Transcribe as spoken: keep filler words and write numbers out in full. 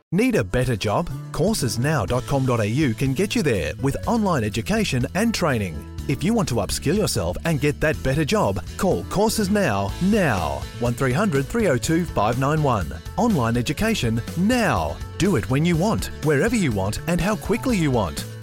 Need a better job? courses now dot com dot a u can get you there with online education and training. If you want to upskill yourself and get that better job, call Courses Now, now. one three hundred three oh two five nine one. Online education now. Do it when you want, wherever you want and how quickly you want.